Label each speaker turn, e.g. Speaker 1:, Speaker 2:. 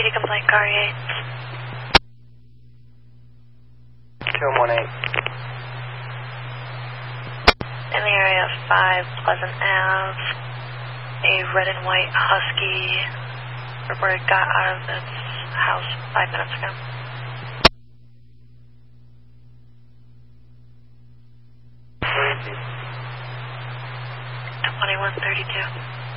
Speaker 1: PD complaint, car 8.
Speaker 2: 218.
Speaker 1: In the area of 5 Pleasant Ave, a red and white Husky reported got out of its house 5 minutes ago. 2132.